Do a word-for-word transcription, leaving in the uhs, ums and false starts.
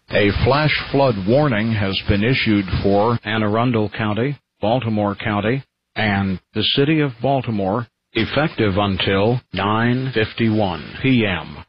A flash flood warning has been issued for Anne Arundel County, Baltimore County, and the City of Baltimore, effective until nine fifty-one p m